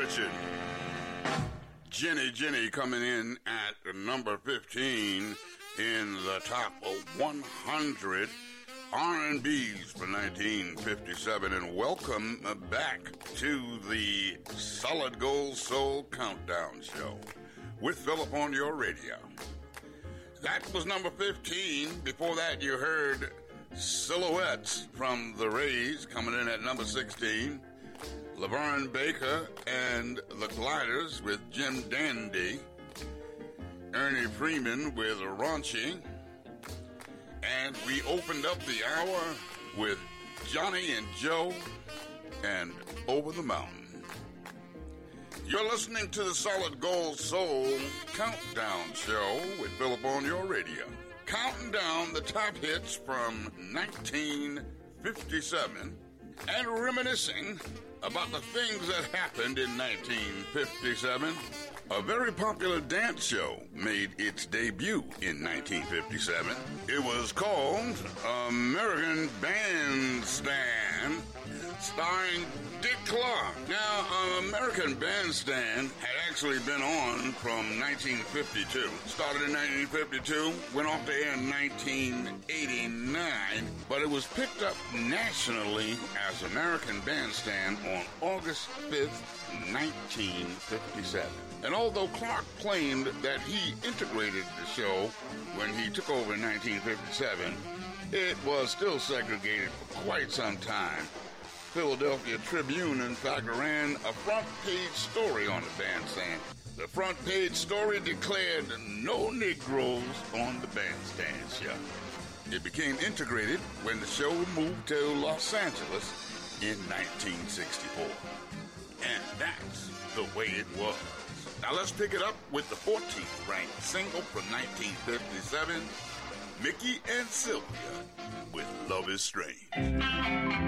Richard. Jenny coming in at number 15 in the top 100 R&Bs for 1957. And welcome back to the Solid Gold Soul Countdown Show with Philip on your radio. That was number 15. Before that, you heard Silhouettes from the Rays coming in at number 16. LaVern Baker and the Gliders with Jim Dandy. Ernie Freeman with Raunchy. And we opened up the hour with Johnny and Joe and Over the Mountain. You're listening to the Solid Gold Soul Countdown Show with Philip on your radio. Counting down the top hits from 1957 and reminiscing about the things that happened in 1957. A very popular dance show made its debut in 1957. It was called American Bandstand, starring Dick Clark. Now, American Bandstand had actually been on from 1952. Started in 1952, went off the air in 1989, but it was picked up nationally as American Bandstand on August 5th, 1957. And although Clark claimed that he integrated the show when he took over in 1957, it was still segregated for quite some time. Philadelphia Tribune, in fact, ran a front-page story on the bandstand. The front-page story declared no Negroes on the bandstand show. It became integrated when the show moved to Los Angeles in 1964. And that's the way it was. Now let's pick it up with the 14th ranked single from 1957, Mickey and Sylvia with Love is Strange.